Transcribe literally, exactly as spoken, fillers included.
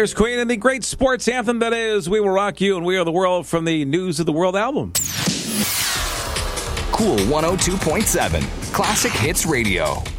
There's Queen and the great sports anthem that is We Will Rock You and We Are the World from the News of the World album. Cool one oh two point seven, Classic Hits Radio.